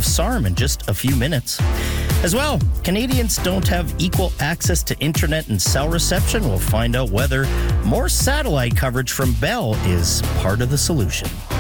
of SARM in just a few minutes. As well, Canadians don't have equal access to internet and cell reception. We'll find out whether more satellite coverage from Bell is part of the solution.